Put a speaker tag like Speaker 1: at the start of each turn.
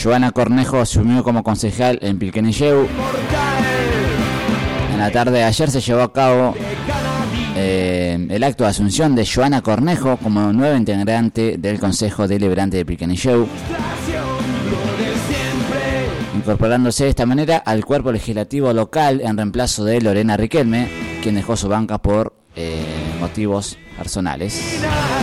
Speaker 1: Joana Cornejo asumió como concejal en Pilquenilleu. En la tarde de ayer se llevó a cabo el acto de asunción de Joana Cornejo como nueva integrante del Consejo Deliberante de Pilquenilleu, incorporándose de esta manera al cuerpo legislativo local en reemplazo de Lorena Riquelme, quien dejó su banca por motivos personales.